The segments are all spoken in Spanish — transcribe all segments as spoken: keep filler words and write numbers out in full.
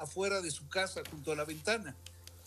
afuera de su casa junto a la ventana.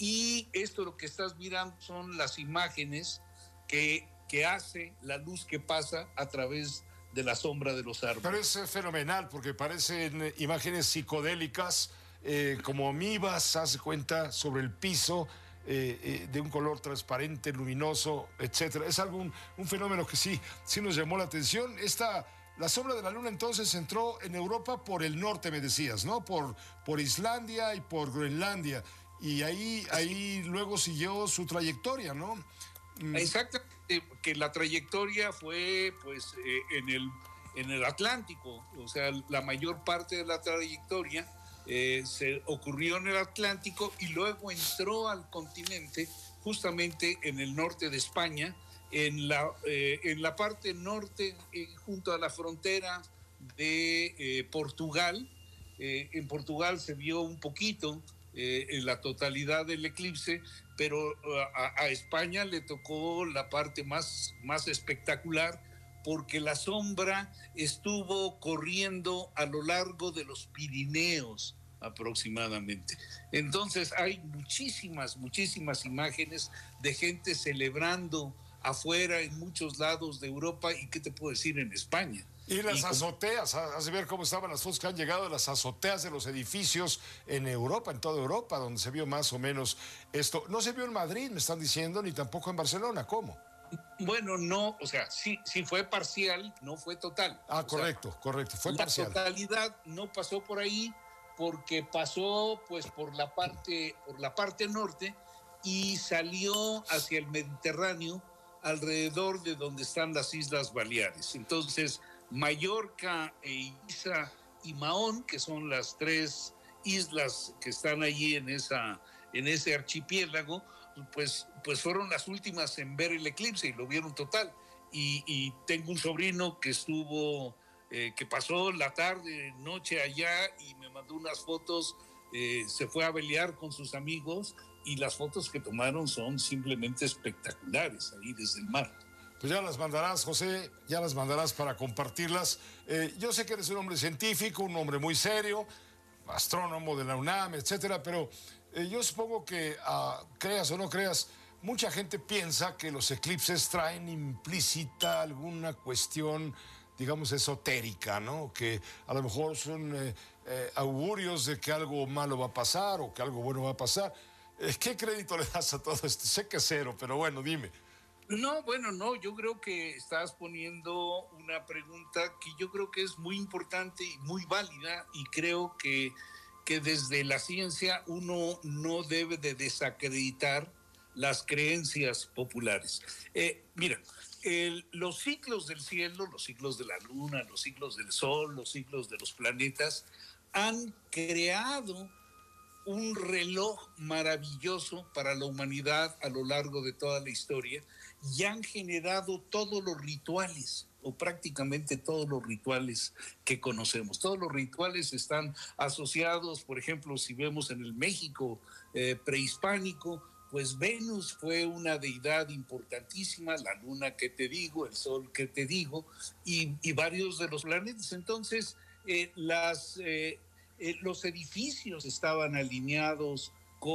Y esto lo que estás mirando son las imágenes que, que hace la luz que pasa a través de la sombra de los árboles. Pero es fenomenal porque parecen imágenes psicodélicas, eh, como amibas, haz cuenta, sobre el piso, eh, eh, de un color transparente, luminoso, etcétera. Es algo, un, un fenómeno que sí, sí nos llamó la atención. Esta, la sombra de la luna entonces entró en Europa por el norte, me decías, ¿no? Por, por Islandia y por Groenlandia. Y ahí, ahí luego siguió su trayectoria, ¿no? Exactamente, que la trayectoria fue pues eh, en, el, en el Atlántico, o sea, la mayor parte de la trayectoria eh, se ocurrió en el Atlántico y luego entró al continente justamente en el norte de España, en la, eh, en la parte norte, eh, junto a la frontera de eh, Portugal. Eh, en Portugal se vio un poquito eh, en la totalidad del eclipse, pero a, a España le tocó la parte más, más espectacular, porque la sombra estuvo corriendo a lo largo de los Pirineos aproximadamente. Entonces hay muchísimas, muchísimas imágenes de gente celebrando afuera en muchos lados de Europa y, ¿qué te puedo decir?, en España. Y las y azoteas, haz de ver cómo estaban las fotos que han llegado de las azoteas de los edificios en Europa, en toda Europa, donde se vio más o menos esto. No se vio en Madrid, me están diciendo, ni tampoco en Barcelona. ¿Cómo? Bueno, no, o sea, sí, sí fue parcial, no fue total. Ah, o correcto, sea, correcto, fue la parcial. La totalidad no pasó por ahí, porque pasó pues por la parte, por la parte norte y salió hacia el Mediterráneo, alrededor de donde están las Islas Baleares. Entonces, Mallorca, e Ibiza y Mahón, que son las tres islas que están allí en, esa, en ese archipiélago, pues, pues fueron las últimas en ver el eclipse y lo vieron total. Y, y tengo un sobrino que estuvo, eh, que pasó la tarde, noche allá y me mandó unas fotos, eh, se fue a velear con sus amigos y las fotos que tomaron son simplemente espectaculares ahí desde el mar. Pues ya las mandarás, José, ya las mandarás para compartirlas. Eh, yo sé que eres un hombre científico, un hombre muy serio, astrónomo de la UNAM, etcétera, pero eh, yo supongo que, uh, creas o no creas, mucha gente piensa que los eclipses traen implícita alguna cuestión, digamos, esotérica, ¿no? Que a lo mejor son eh, eh, augurios de que algo malo va a pasar o que algo bueno va a pasar. Eh, ¿Qué crédito le das a todo esto? Sé que es cero, pero bueno, dime. No, bueno, no, yo creo que estás poniendo una pregunta que yo creo que es muy importante y muy válida, y creo que, que desde la ciencia uno no debe de desacreditar las creencias populares. Eh, mira, el, los ciclos del cielo, los ciclos de la luna, los ciclos del sol, los ciclos de los planetas han creado un reloj maravilloso para la humanidad a lo largo de toda la historia, y han generado todos los rituales, o prácticamente todos los rituales que conocemos. Todos los rituales están asociados, por ejemplo, si vemos en el México eh, prehispánico, pues Venus fue una deidad importantísima, la luna que te digo, el sol que te digo, y, y varios de los planetas. Entonces, eh, las... Eh, Eh, los edificios estaban alineados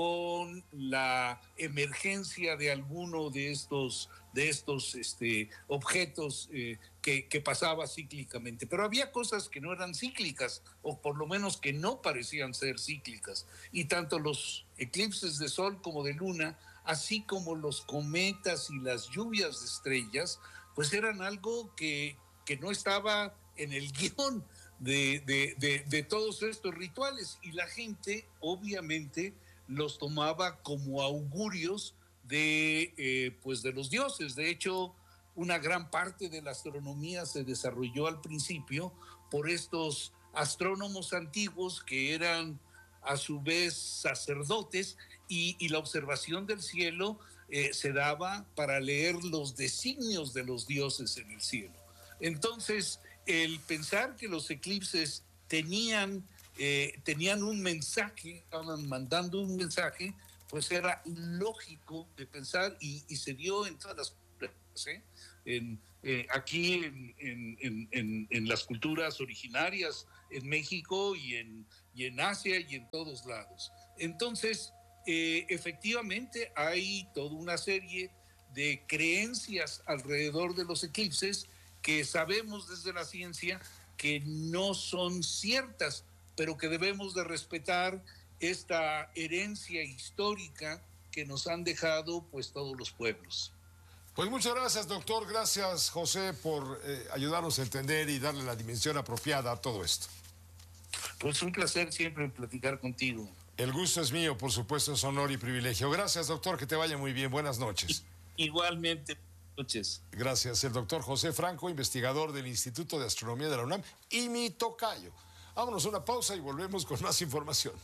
con la emergencia de alguno de estos, de estos este, objetos eh, que, que pasaba cíclicamente. Pero había cosas que no eran cíclicas, o por lo menos que no parecían ser cíclicas. Y tanto los eclipses de sol como de luna, así como los cometas y las lluvias de estrellas, pues eran algo que, que no estaba en el guión De, de, de, de todos estos rituales, y la gente obviamente los tomaba como augurios de, eh, pues de los dioses. De hecho, una gran parte de la astronomía se desarrolló al principio por estos astrónomos antiguos que eran a su vez sacerdotes, y, y la observación del cielo eh, se daba para leer los designios de los dioses en el cielo. Entonces, el pensar que los eclipses tenían, eh, tenían un mensaje, estaban mandando un mensaje, pues era lógico de pensar, y, y se dio en todas las culturas, ¿eh? En, eh, aquí en, en, en, en las culturas originarias en México y en, y en Asia y en todos lados. Entonces, eh, efectivamente hay toda una serie de creencias alrededor de los eclipses que sabemos desde la ciencia que no son ciertas, pero que debemos de respetar esta herencia histórica que nos han dejado pues todos los pueblos. Pues muchas gracias, doctor. Gracias, José, por eh, ayudarnos a entender y darle la dimensión apropiada a todo esto. Pues un placer siempre platicar contigo. El gusto es mío, por supuesto, es honor y privilegio. Gracias, doctor, que te vaya muy bien. Buenas noches. Igualmente, noches. Gracias. El doctor José Franco, investigador del Instituto de Astronomía de la UNAM y mi tocayo. Vámonos a una pausa y volvemos con más información.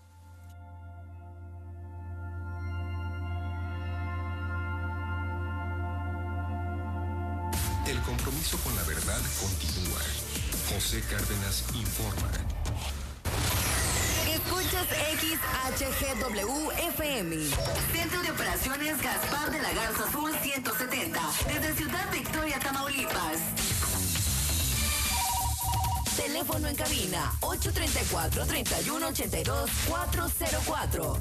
El compromiso con la verdad continúa. José Cárdenas informa. Escuchas X H G W F M. Centro de Operaciones Gaspar de la Garza Sur ciento setenta. Desde Ciudad Victoria, Tamaulipas. Teléfono en cabina ocho tres cuatro, tres uno ocho dos, cuatro cero cuatro.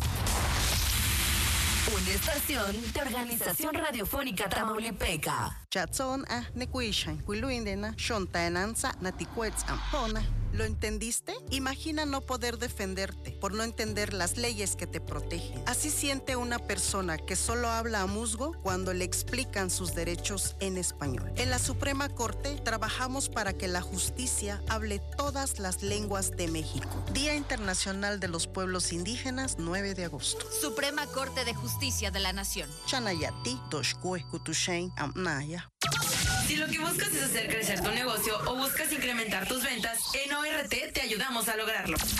Una estación de Organización Radiofónica Tamaulipeca. Chatson ah nekuishan kuiluindena shontaenanza natikuets ampona. ¿Lo entendiste? Imagina no poder defenderte por no entender las leyes que te protegen. Así siente una persona que solo habla a musgo cuando le explican sus derechos en español. En la Suprema Corte trabajamos para que la justicia hable todas las lenguas de México. Día Internacional de los Pueblos Indígenas, nueve de agosto. Suprema Corte de Justicia de la Nación. Chanayati, Doshkue, Kutushain, Amnaya. Si lo que buscas es hacer crecer tu negocio o buscas incrementar tus ventas, en O R T te ayudamos a lograrlo.